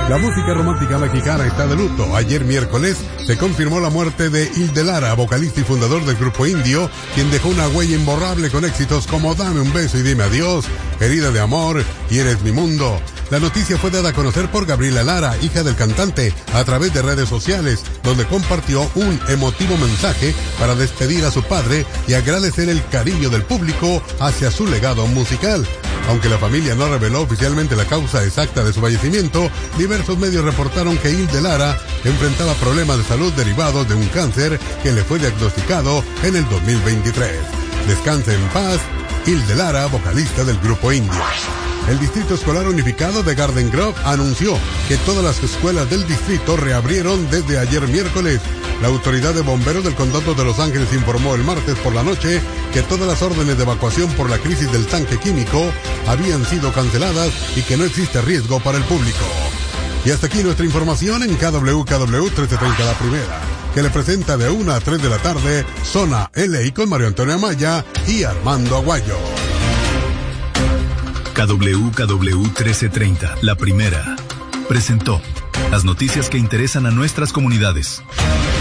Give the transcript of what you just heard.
La música romántica mexicana está de luto. Ayer miércoles se confirmó la muerte de Hilde Lara, vocalista y fundador del grupo Indio, quien dejó una huella imborrable con éxitos como Dame un beso y dime adiós, Herida de amor y Eres mi mundo. La noticia fue dada a conocer por Gabriela Lara, hija del cantante, a través de redes sociales, donde compartió un emotivo mensaje para despedir a su padre y agradecer el cariño del público hacia su legado musical. Aunque la familia no reveló oficialmente la causa exacta de su fallecimiento, diversos medios reportaron que Hilde Lara enfrentaba problemas de salud derivados de un cáncer que le fue diagnosticado en el 2023. Descanse en paz, Hilde Lara, vocalista del grupo Indio. El Distrito Escolar Unificado de Garden Grove anunció que todas las escuelas del distrito reabrieron desde ayer miércoles. La autoridad de bomberos del condado de Los Ángeles informó el martes por la noche que todas las órdenes de evacuación por la crisis del tanque químico habían sido canceladas y que no existe riesgo para el público. Y hasta aquí nuestra información en KWKW 1330 La Primera, que le presenta de 1 a 3 de la tarde Zona LA con Mario Antonio Amaya y Armando Aguayo. KWKW 1330, La Primera, presentó las noticias que interesan a nuestras comunidades.